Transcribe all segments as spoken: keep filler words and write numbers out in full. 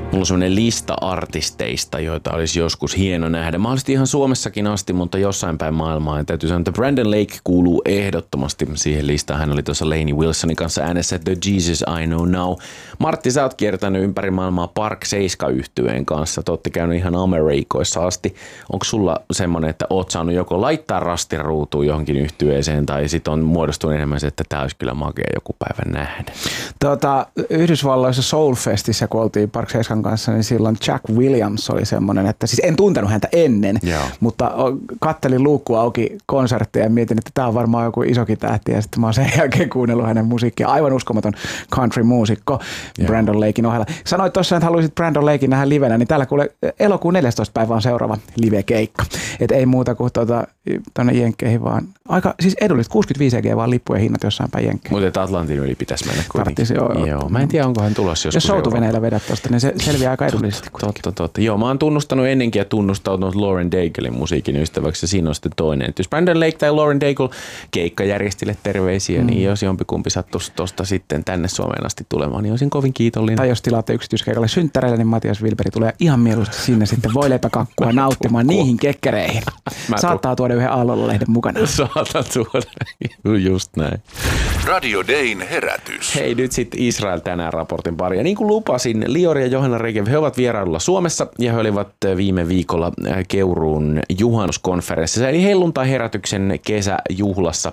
Mulla on semmoinen lista artisteista, joita olisi joskus hieno nähdä. Mahdollisesti ihan Suomessakin asti, mutta jossain päin maailmaa. Ja täytyy sanoa, että Brandon Lake kuuluu ehdottomasti siihen listaan. Hän oli tuossa Lainey Wilsonin kanssa äänessä The Jesus I Know Now. Martti, sä oot kiertänyt ympäri maailmaa Park seitsemän-yhtyeen kanssa. Te ootte käynyt ihan Amerikoissa asti. Onko sulla semmoinen, että oot saanut joko laittaa rastiruutuun johonkin yhtyeeseen tai sit on muodostunut enemmän se, että tää olisi kyllä makea joku päivä nähdä? Tota, Yhdysvalloissa Soulfestissä, kun oltiin Park seitsemän kanssa, niin silloin Jack Williams oli semmoinen, että siis en tuntenut häntä ennen, Joo. mutta kattelin luukku auki konsertteja ja mietin, että tämä on varmaan joku isokin tähti ja sitten mä oon sen jälkeen kuunnellut hänen musiikkia. Aivan uskomaton country-muusikko Joo. Brandon Laken ohella. Sanoit tuossa, että haluaisit Brandon Laken nähdä livenä, niin täällä kuule elokuun neljästoista päivä on seuraava live-keikka. Et ei muuta kuin tuota, tuonne Jenkkeihin vaan. Aika siis edullista, kuusikymmentäviisi euroa vaan lippujen hinnat jossain päin Jenkkeihin. Mutta Atlantin yli pitäisi mennä kuitenkin. Tarttisi, joo, joo. Mä en tiedä, onko hän tulossa joskus. Jos soutuveneillä vedät tuosta, niin se selviää aika edullisesti. Totta, totta. Joo, mä oon tunnustanut ennenkin ja tunnustautunut Lauren Daiglein musiikin ystäväksi ja siinä on sitten toinen. Et jos Brandon Lake tai Lauren Daigle keikkajärjestille terveisiä, mm. niin jos jompikumpi sattuisi tuosta sitten tänne Suomeen asti tulemaan, niin olisin kovin kiitollinen. Tai jos tilaatte yksityiskeikalle synttäreille, niin Matias Wilberi tulee ihan mieluusti sinne sitten voileipäkakkua nauttimaan niihin kekkereihin. Saattaa tuoda yhden Aallolla-lehden mukana. Saattaa tuoda, just näin. Radio Dayn herätys. Hei, nyt sitten Israel tänään raportin pari. Ja niin kuin lupasin, Lior ja Johanna Regev, he ovat vierailulla Suomessa ja he olivat viime viikolla Keuruun juhannuskonferenssissa, eli helluntai-herätyksen kesäjuhlassa.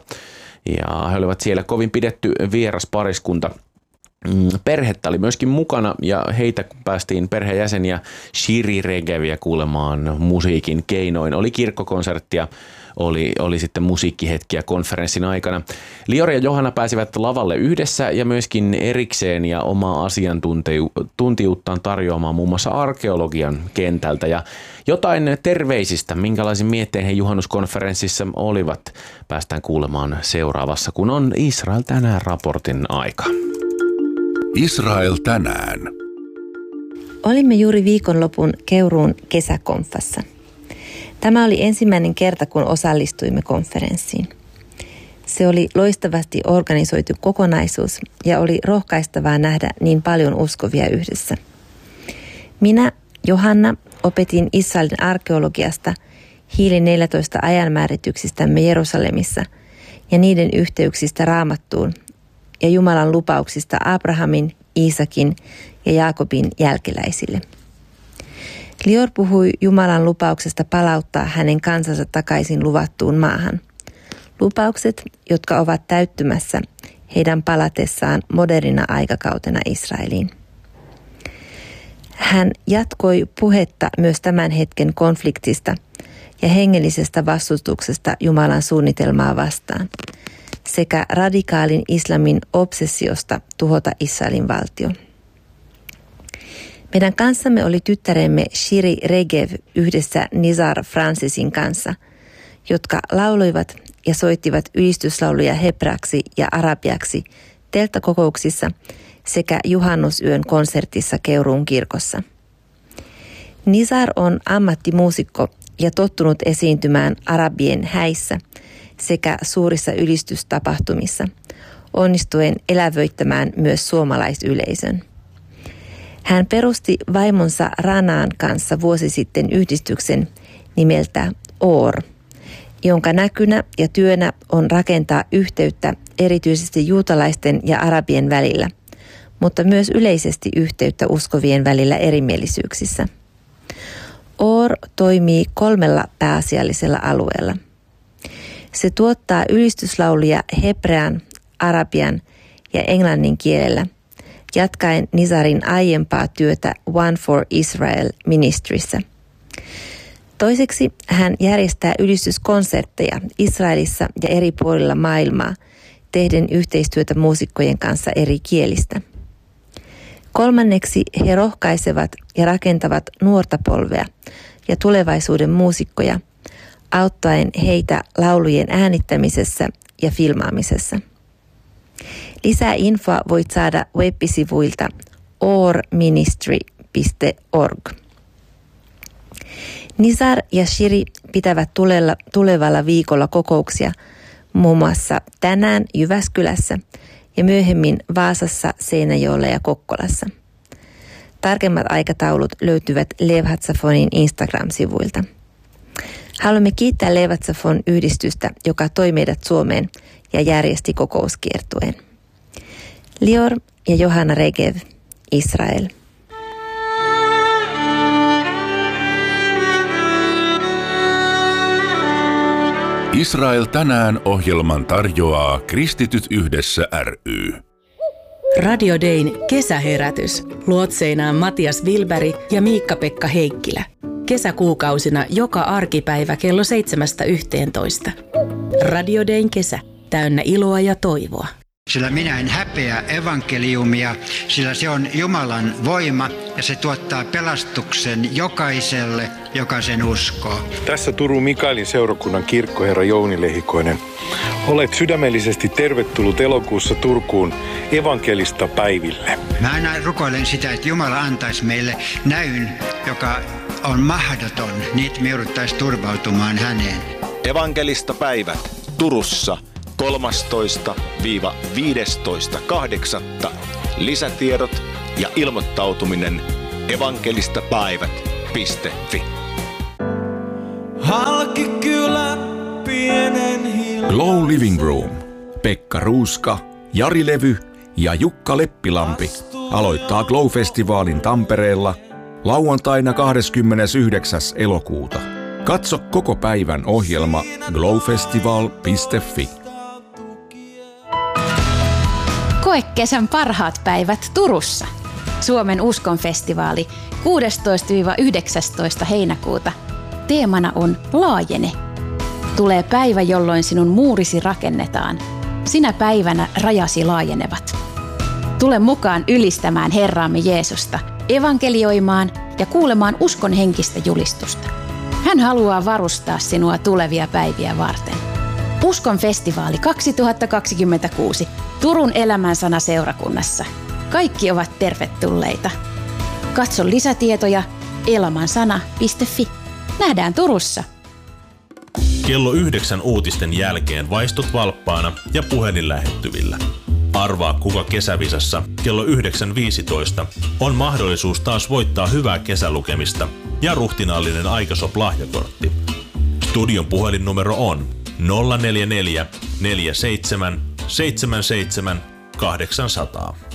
Ja he olivat siellä kovin pidetty vieraspariskunta. Perhettä oli myöskin mukana ja heitä päästiin perheenjäseniä Shiri Regeviä kuulemaan musiikin keinoin. Oli kirkkokonserttia, oli, oli sitten musiikkihetkiä konferenssin aikana. Lior ja Johanna pääsivät lavalle yhdessä ja myöskin erikseen ja omaa asiantuntijuuttaan tarjoamaan muun muassa arkeologian kentältä. Ja jotain terveisistä, minkälaisin miettein he juhannuskonferenssissa olivat, päästään kuulemaan seuraavassa, kun on Israel tänään raportin aika. Israel tänään. Olimme juuri viikonlopun Keuruun kesäkonfassa. Tämä oli ensimmäinen kerta, kun osallistuimme konferenssiin. Se oli loistavasti organisoitu kokonaisuus ja oli rohkaistavaa nähdä niin paljon uskovia yhdessä. Minä, Johanna, opetin Israelin arkeologiasta, Hiili neljätoista ajanmäärityksistämme Jerusalemissa ja niiden yhteyksistä Raamattuun ja Jumalan lupauksista Abrahamin, Iisakin ja Jaakobin jälkeläisille. Lior puhui Jumalan lupauksesta palauttaa hänen kansansa takaisin luvattuun maahan. Lupaukset, jotka ovat täyttymässä heidän palatessaan modernina aikakautena Israeliin. Hän jatkoi puhetta myös tämän hetken konfliktista ja hengellisestä vastustuksesta Jumalan suunnitelmaa vastaan sekä radikaalin islamin obsessiosta tuhota Israelin valtio. Meidän kanssamme oli tyttäremme Shiri Regev yhdessä Nizar Francisin kanssa, jotka lauloivat ja soittivat ylistyslauluja hebraksi ja arabiaksi telttakokouksissa sekä juhannusyön konsertissa Keuruun kirkossa. Nizar on ammattimuusikko ja tottunut esiintymään arabien häissä sekä suurissa ylistystapahtumissa, onnistuen elävöittämään myös suomalaisyleisön. Hän perusti vaimonsa Ranaan kanssa vuosi sitten yhdistyksen nimeltä O R, jonka näkynä ja työnä on rakentaa yhteyttä erityisesti juutalaisten ja arabien välillä, mutta myös yleisesti yhteyttä uskovien välillä erimielisyyksissä. O R toimii kolmella pääasiallisella alueella. Se tuottaa ylistyslauluja hebrean, arabian ja englannin kielellä, jatkaen Nizarin aiempaa työtä One for Israel Ministryssä. Toiseksi hän järjestää ylistyskonsertteja Israelissa ja eri puolilla maailmaa, tehden yhteistyötä muusikkojen kanssa eri kielistä. Kolmanneksi he rohkaisevat ja rakentavat nuorta polvea ja tulevaisuuden muusikkoja, auttaen heitä laulujen äänittämisessä ja filmaamisessa. Lisää infoa voit saada web-sivuilta orministry piste org. Nizar ja Shiri pitävät tulella, tulevalla viikolla kokouksia muun muassa tänään Jyväskylässä ja myöhemmin Vaasassa, Seinäjoella ja Kokkolassa. Tarkemmat aikataulut löytyvät Lev Hatsafonin Instagram-sivuilta. Haluamme kiittää Lev Hatsafon yhdistystä, joka toi meidät Suomeen ja järjesti kokouskiertueen. Lior ja Johanna Regev, Israel. Israel tänään -ohjelman tarjoaa Kristityt yhdessä ry. Radio Dayn kesäherätys. Luotseinaan Matias Wilberg ja Miikka-Pekka Heikkilä. Kesäkuukausina joka arkipäivä kello seitsemästä yhteentoista. Radio Dayn kesä. Täynnä iloa ja toivoa. Sillä minä en häpeä evankeliumia, sillä se on Jumalan voima ja se tuottaa pelastuksen jokaiselle, joka sen uskoo. Tässä Turun Mikaelin seurakunnan kirkkoherra Jouni Lehikoinen. Olet sydämellisesti tervetullut elokuussa Turkuun evankelista päiville. Mä aina rukoilen sitä, että Jumala antaisi meille näyn, joka on mahdoton, niin me jouduttaisiin turvautumaan häneen. Evankelista päivät Turussa kolmastoista viidestoista kahdeksatta Lisätiedot ja ilmoittautuminen evankelistapäivät piste fi. Halki kylä pienen hiljaa. Glow Living Room. Pekka Ruuska, Jari Levy ja Jukka Leppilampi aloittaa Glow-festivaalin Tampereella lauantaina kahdeskymmenesyhdeksäs elokuuta. Katso koko päivän ohjelma glowfestival piste fi. Koe kesän parhaat päivät Turussa. Suomen uskonfestivaali kuudestoista yhdeksästoista heinäkuuta. Teemana on Laajene. Tulee päivä, jolloin sinun muurisi rakennetaan. Sinä päivänä rajasi laajenevat. Tule mukaan ylistämään Herraamme Jeesusta, evankelioimaan ja kuulemaan uskon henkistä julistusta. Hän haluaa varustaa sinua tulevia päiviä varten. Uskon festivaali kaksituhattakaksikymmentäkuusi Turun elämänsana seurakunnassa. Kaikki ovat tervetulleita. Katso lisätietoja elamansana piste fi. Nähdään Turussa. Kello yhdeksän uutisten jälkeen vaistut valppaana ja puhelin lähettyvillä. Arvaa, kuka kesävisassa kello yhdeksän viisitoista on mahdollisuus taas voittaa hyvää kesälukemista ja ruhtinaallinen Aikasop-lahjakortti. Studion puhelinnumero on nolla neljä neljä neljä seitsemän seitsemän seitsemän kahdeksansataa.